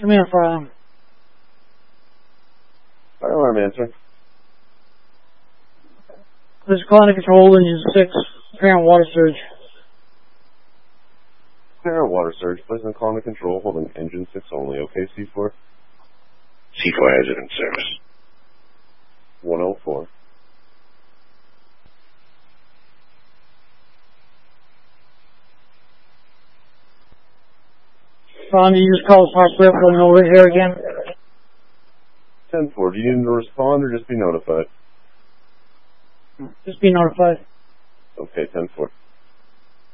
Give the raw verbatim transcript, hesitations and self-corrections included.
Command fire alarm. Fire alarm answer. This is climate control, engine six, apparent water surge. Apparent water surge, placing climate control, holding engine six only. Okay, C four? C four has it in service. one oh four. Ron, you just call Park Whip going over here again. ten four, do you need to respond or just be notified? Just be notified. Okay, ten four.